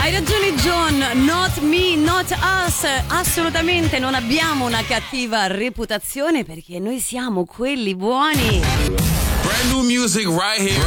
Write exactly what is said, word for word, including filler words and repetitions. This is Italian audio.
Hai ragione John, not me, not us. Assolutamente non abbiamo una cattiva reputazione perché noi siamo quelli buoni. Brand new music right here.